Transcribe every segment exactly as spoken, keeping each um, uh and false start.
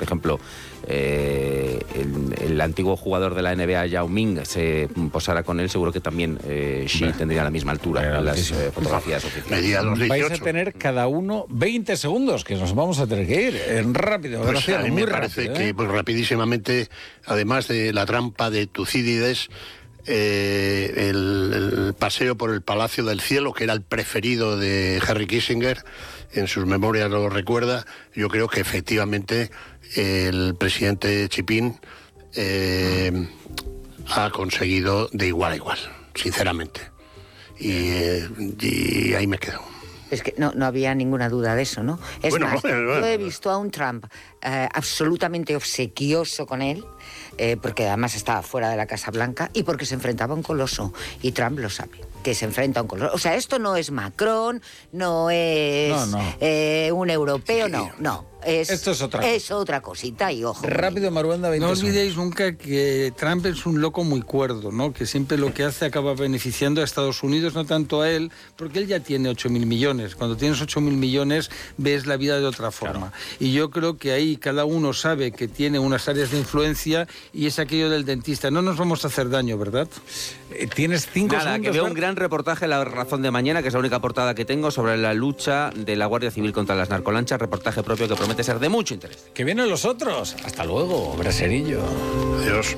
ejemplo, eh, el, el antiguo jugador de la N B A, Yao Ming, se posara con él, seguro que también eh, Xi bueno, tendría la misma altura bueno, en las sí, eh, fotografías no. oficiales. Vais a tener cada uno veinte segundos, que nos vamos a tener que ir en rápido. Pues Gracias, a mí muy me parece rápido, que ¿eh? pues, rapidísimamente, además de la trampa de Tucídides, eh, el, el paseo por el Palacio del Cielo, que era el preferido de Henry Kissinger, en sus memorias lo recuerda. Yo creo que efectivamente el presidente Xi Jinping eh, ha conseguido de igual a igual, sinceramente. Y, eh, y ahí me quedo. Es que no, no había ninguna duda de eso, ¿no? Es bueno, más, bueno, bueno. yo he visto a un Trump eh, absolutamente obsequioso con él, eh, porque además estaba fuera de la Casa Blanca y porque se enfrentaba a un coloso. Y Trump lo sabe, que se enfrenta a un coloso. O sea, esto no es Macron, no es no, no. Eh, un europeo, no, no. Es, Esto es otra es otra cosita y ojo. Rápido, Maruenda, veinte No olvidéis nunca que Trump es un loco muy cuerdo, ¿no? Que siempre lo que hace acaba beneficiando a Estados Unidos, no tanto a él, porque él ya tiene ocho mil millones. Cuando tienes ocho mil millones ves la vida de otra forma. Claro. Y yo creo que ahí cada uno sabe que tiene unas áreas de influencia y es aquello del dentista. No nos vamos a hacer daño, ¿verdad? Eh, Tienes cinco Nada, segundos. que veo ¿verdad? un gran reportaje en La Razón de Mañana, que es la única portada que tengo, sobre la lucha de la Guardia Civil contra las narcolanchas. Reportaje propio que promete ser de mucho interés. Que vienen los otros. Hasta luego, braserillo. Adiós.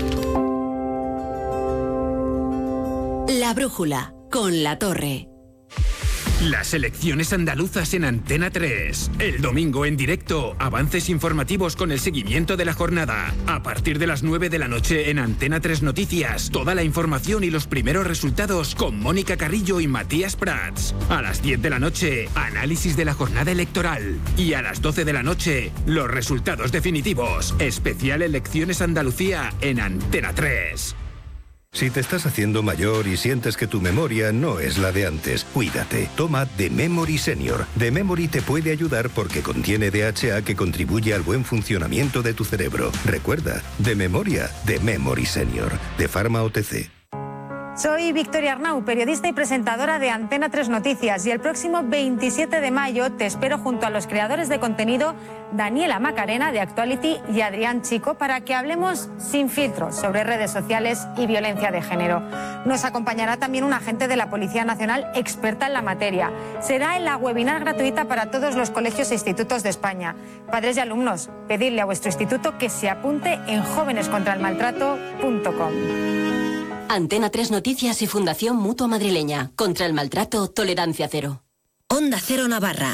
La brújula, con La Torre. Las elecciones andaluzas en Antena tres. El domingo en directo, avances informativos con el seguimiento de la jornada. A partir de las nueve de la noche en Antena tres Noticias, toda la información y los primeros resultados con Mónica Carrillo y Matías Prats. A las diez de la noche, análisis de la jornada electoral. Y a las doce de la noche, los resultados definitivos. Especial Elecciones Andalucía en Antena tres. Si te estás haciendo mayor y sientes que tu memoria no es la de antes, cuídate. Toma The Memory Senior. The Memory te puede ayudar porque contiene D H A que contribuye al buen funcionamiento de tu cerebro. Recuerda, de memoria, The Memory Senior, de Pharma O T C. Soy Victoria Arnau, periodista y presentadora de Antena tres Noticias, y el próximo veintisiete de mayo te espero junto a los creadores de contenido Daniela Macarena de Actuality y Adrián Chico para que hablemos sin filtros sobre redes sociales y violencia de género. Nos acompañará también un agente de la Policía Nacional experta en la materia. Será en la webinar gratuita para todos los colegios e institutos de España. Padres y alumnos, pedidle a vuestro instituto que se apunte en jóvenes contra el maltrato punto com. Antena tres Noticias y Fundación Mutua Madrileña. Contra el maltrato, tolerancia cero. Onda Cero Navarra.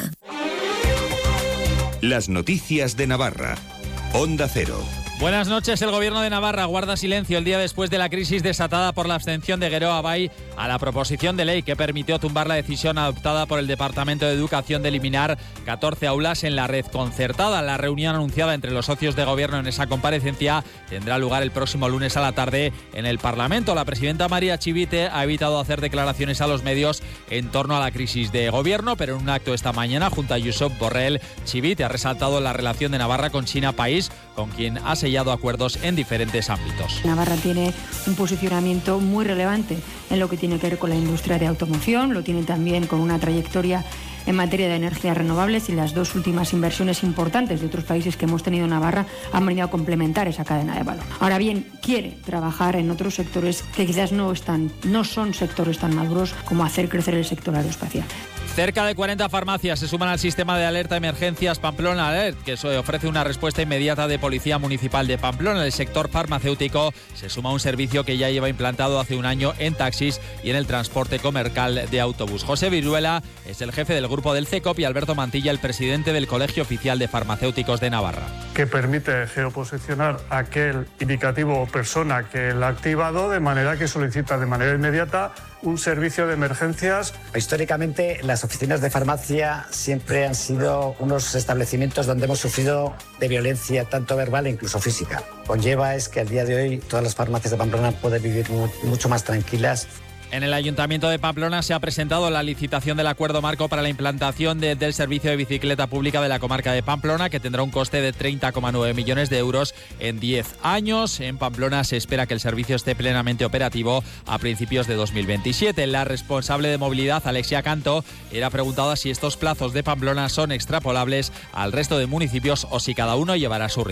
Las noticias de Navarra. Onda Cero. Buenas noches. El Gobierno de Navarra guarda silencio el día después de la crisis desatada por la abstención de Gueroa Bay a la proposición de ley que permitió tumbar la decisión adoptada por el Departamento de Educación de eliminar catorce aulas en la red concertada. La reunión anunciada entre los socios de Gobierno en esa comparecencia tendrá lugar el próximo lunes a la tarde en el Parlamento. La presidenta María Chivite ha evitado hacer declaraciones a los medios en torno a la crisis de Gobierno, pero en un acto esta mañana junto a Josep Borrell, Chivite ha resaltado la relación de Navarra con China, país con quien ha sellado acuerdos en diferentes ámbitos. Navarra tiene un posicionamiento muy relevante en lo que tiene que ver con la industria de automoción, lo tiene también con una trayectoria en materia de energías renovables, y las dos últimas inversiones importantes de otros países que hemos tenido en Navarra han venido a complementar esa cadena de valor. Ahora bien, quiere trabajar en otros sectores que quizás no están, no son sectores tan maduros como hacer crecer el sector aeroespacial. Cerca de cuarenta farmacias se suman al sistema de alerta emergencias Pamplona Alert, que ofrece una respuesta inmediata de Policía Municipal de Pamplona. El sector farmacéutico se suma a un servicio que ya lleva implantado hace un año en taxis y en el transporte comercial de autobús. José Viruela es el jefe del grupo del CECOP y Alberto Mantilla el presidente del Colegio Oficial de Farmacéuticos de Navarra. Que permite geoposicionar aquel indicativo o persona que la ha activado de manera que solicita de manera inmediata un servicio de emergencias. Históricamente, las oficinas de farmacia siempre han sido unos establecimientos donde hemos sufrido de violencia tanto verbal e incluso física. Conlleva es que al día de hoy todas las farmacias de Pamplona pueden vivir mucho más tranquilas. En el Ayuntamiento de Pamplona se ha presentado la licitación del acuerdo marco para la implantación de, del servicio de bicicleta pública de la comarca de Pamplona, que tendrá un coste de treinta coma nueve millones de euros en diez años. En Pamplona se espera que el servicio esté plenamente operativo a principios de dos mil veintisiete. La responsable de movilidad, Alexia Canto, era preguntada si estos plazos de Pamplona son extrapolables al resto de municipios o si cada uno llevará su ritmo.